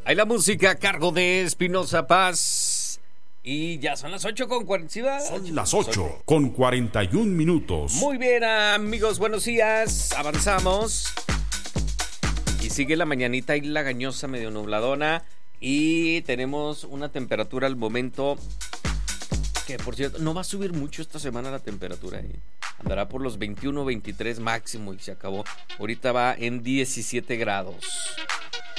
Hay la música a cargo de Espinosa Paz. Y ya son las 8:40. ¿Sí va? Son las 8:41. Muy bien, amigos, buenos días. Avanzamos. Y sigue la mañanita y lagañosa, medio nubladona. Y tenemos una temperatura al momento que, por cierto, no va a subir mucho esta semana la temperatura. Andará por los 21, 23 máximo y se acabó. Ahorita va en 17 grados.